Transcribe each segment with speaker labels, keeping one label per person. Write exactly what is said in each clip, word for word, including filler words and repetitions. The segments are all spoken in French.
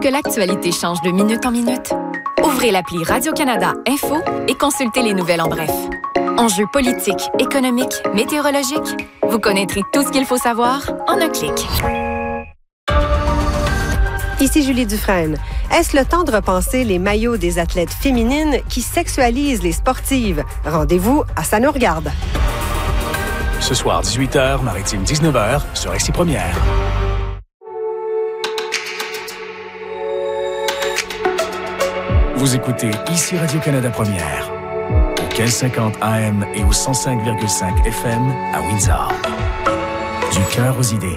Speaker 1: que l'actualité change de minute en minute? Ouvrez l'appli Radio-Canada Info et consultez les nouvelles en bref. Enjeux politiques, économiques, météorologiques, vous connaîtrez tout ce qu'il faut savoir en un clic.
Speaker 2: Ici Julie Dufresne. Est-ce le temps de repenser les maillots des athlètes féminines qui sexualisent les sportives? Rendez-vous à Ça nous regarde.
Speaker 3: Ce soir, dix-huit heures, Maritime dix-neuf heures, sur X Première. Vous écoutez ici Radio-Canada Première, au quinze cinquante A M et au cent cinq virgule cinq F M à Windsor. Du cœur aux idées.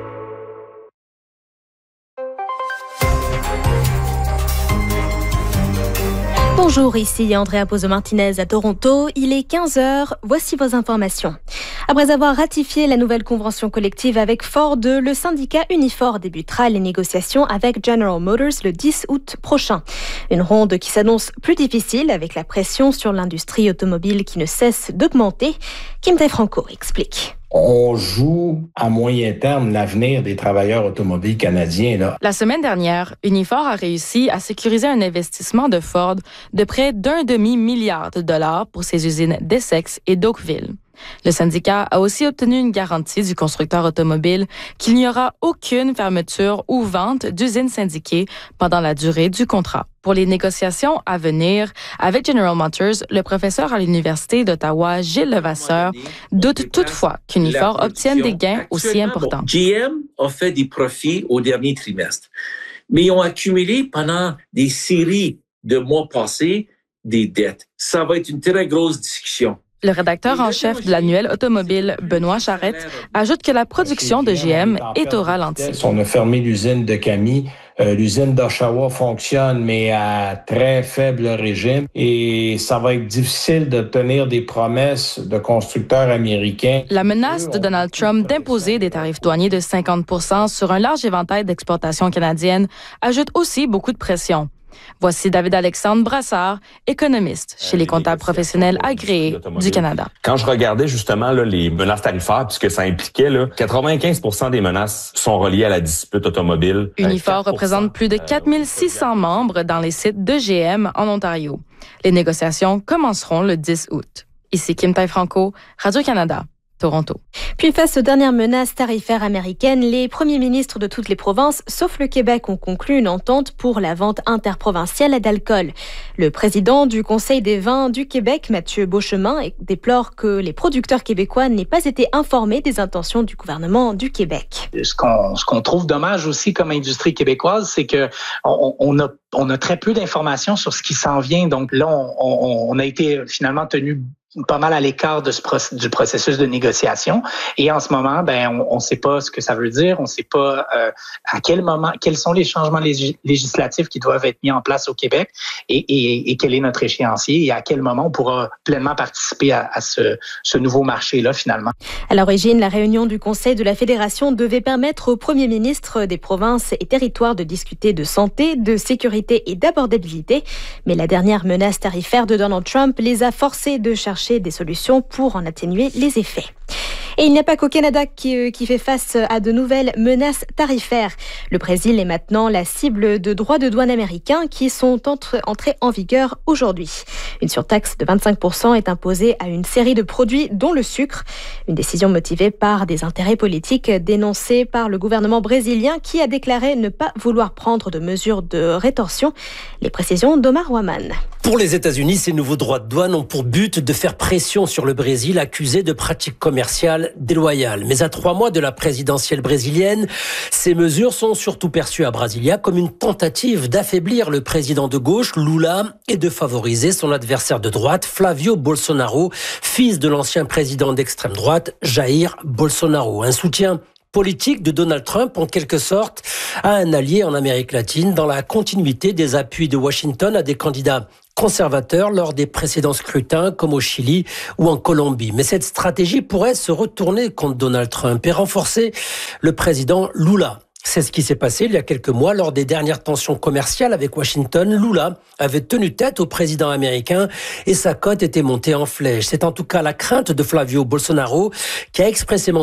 Speaker 4: Bonjour, ici Andrea Pozo-Martinez à Toronto. Il est quinze heures. Voici vos informations. Après avoir ratifié la nouvelle convention collective avec Ford, le syndicat Unifor débutera les négociations avec General Motors le dix août prochain. Une ronde qui s'annonce plus difficile avec la pression sur l'industrie automobile qui ne cesse d'augmenter. Kim Tae-Franco explique.
Speaker 5: On joue à moyen terme l'avenir des travailleurs automobiles canadiens. Là.
Speaker 6: La semaine dernière, Unifor a réussi à sécuriser un investissement de Ford de près d'un demi-milliard de dollars pour ses usines d'Essex et d'Oakville. Le syndicat a aussi obtenu une garantie du constructeur automobile qu'il n'y aura aucune fermeture ou vente d'usines syndiquées pendant la durée du contrat. Pour les négociations à venir avec General Motors, le professeur à l'Université d'Ottawa, Gilles Levasseur, doute toutefois qu'Unifor obtienne des gains aussi importants.
Speaker 7: Bon, G M a fait des profits au dernier trimestre, mais ils ont accumulé pendant des séries de mois passés des dettes. Ça va être une très grosse discussion.
Speaker 6: Le rédacteur en chef de l'annuel automobile, Benoît Charette, ajoute que la production de G M est au ralenti.
Speaker 5: On a fermé l'usine de Camille. Euh, l'usine d'Oshawa fonctionne, mais à très faible régime. Et ça va être difficile d'obtenir des promesses de constructeurs américains.
Speaker 6: La menace de Donald Trump d'imposer des tarifs douaniers de cinquante pour cent sur un large éventail d'exportations canadiennes ajoute aussi beaucoup de pression. Voici David-Alexandre Brassard, économiste chez les comptables professionnels agréés du Canada.
Speaker 8: Quand je regardais justement là, les menaces tarifaires, puisque ça impliquait là, quatre-vingt-quinze pour cent des menaces sont reliées à la dispute automobile.
Speaker 6: Unifor représente plus de quatre mille six cents membres dans les sites de G M en Ontario. Les négociations commenceront le dix août. Ici Kim Tae-Franco, Radio-Canada. Toronto.
Speaker 4: Puis face aux dernières menaces tarifaires américaines, les premiers ministres de toutes les provinces, sauf le Québec, ont conclu une entente pour la vente interprovinciale d'alcool. Le président du Conseil des vins du Québec, Mathieu Beauchemin, déplore que les producteurs québécois n'aient pas été informés des intentions du gouvernement du Québec.
Speaker 9: Ce qu'on, ce qu'on trouve dommage aussi comme industrie québécoise, c'est que on, on a on a très peu d'informations sur ce qui s'en vient. Donc là, on, on, on a été finalement tenu pas mal à l'écart de ce proc- du processus de négociation. Et en ce moment, ben, on ne sait pas ce que ça veut dire. On ne sait pas euh, à quel moment, quels sont les changements lég- législatifs qui doivent être mis en place au Québec et, et, et quel est notre échéancier et à quel moment on pourra pleinement participer à, à ce, ce nouveau marché-là, finalement.
Speaker 4: À l'origine, la réunion du Conseil de la Fédération devait permettre aux premiers ministres des provinces et territoires de discuter de santé, de sécurité et d'abordabilité. Mais la dernière menace tarifaire de Donald Trump les a forcés de chercher des solutions pour en atténuer les effets. Et il n'y a pas qu'au Canada qui, qui fait face à de nouvelles menaces tarifaires. Le Brésil est maintenant la cible de droits de douane américains qui sont entre, entrés en vigueur aujourd'hui. Une surtaxe de vingt-cinq pour cent est imposée à une série de produits, dont le sucre. Une décision motivée par des intérêts politiques dénoncés par le gouvernement brésilien qui a déclaré ne pas vouloir prendre de mesures de rétorsion. Les précisions d'Omar Waman.
Speaker 10: Pour les États-Unis, ces nouveaux droits de douane ont pour but de faire pression sur le Brésil accusé de pratiques commerciales déloyales. Mais à trois mois de la présidentielle brésilienne, ces mesures sont surtout perçues à Brasilia comme une tentative d'affaiblir le président de gauche, Lula, et de favoriser son adversaire de droite, Flavio Bolsonaro, fils de l'ancien président d'extrême droite, Jair Bolsonaro. Un soutien politique de Donald Trump, en quelque sorte, à un allié en Amérique latine dans la continuité des appuis de Washington à des candidats conservateurs lors des précédents scrutins comme au Chili ou en Colombie. Mais cette stratégie pourrait se retourner contre Donald Trump et renforcer le président Lula. C'est ce qui s'est passé il y a quelques mois lors des dernières tensions commerciales avec Washington. Lula avait tenu tête au président américain et sa cote était montée en flèche. C'est en tout cas la crainte de Flavio Bolsonaro qui a expressément